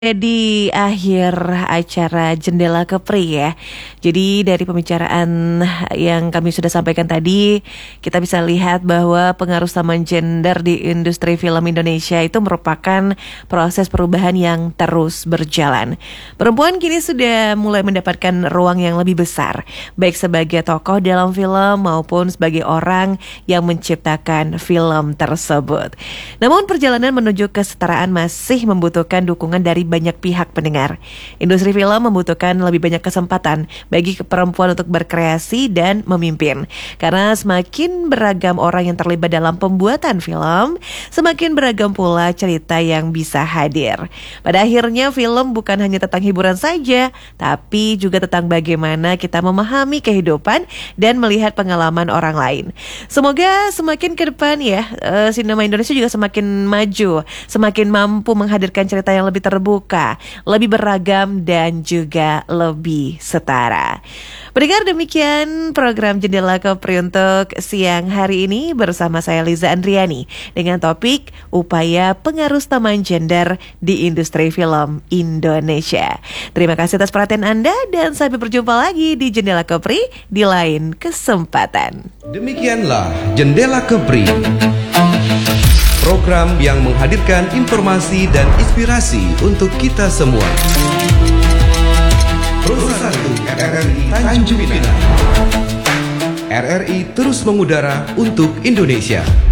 Di akhir acara Jendela Kepri ya. Jadi dari pembicaraan yang kami sudah sampaikan tadi, kita bisa lihat bahwa pengaruh samaan gender di industri film Indonesia itu merupakan proses perubahan yang terus berjalan. Perempuan kini sudah mulai mendapatkan ruang yang lebih besar, baik sebagai tokoh dalam film maupun sebagai orang yang menciptakan film tersebut. Namun perjalanan menuju kesetaraan masih membutuhkan dukungan dari banyak pihak pendengar. Industri film membutuhkan lebih banyak kesempatan bagi perempuan untuk berkreasi dan memimpin. Karena semakin beragam orang yang terlibat dalam pembuatan film, semakin beragam pula cerita yang bisa hadir. Pada akhirnya film bukan hanya tentang hiburan saja, tapi juga tentang bagaimana kita memahami kehidupan dan melihat pengalaman orang lain. Semoga semakin ke depan ya, sinema Indonesia juga semakin maju, semakin mampu menghadirkan cerita yang lebih terbuka, lebih beragam dan juga lebih setara. Pendengar, demikian program Jendela Kepri untuk siang hari ini bersama saya Liza Andriani dengan topik upaya pengaruh samaan gender di industri film Indonesia. Terima kasih atas perhatian Anda dan sampai berjumpa lagi di Jendela Kepri di lain kesempatan. Demikianlah Jendela Kepri, program yang menghadirkan informasi dan inspirasi untuk kita semua. Perusahaan RRI Tanjung Pinang. RRI terus mengudara untuk Indonesia.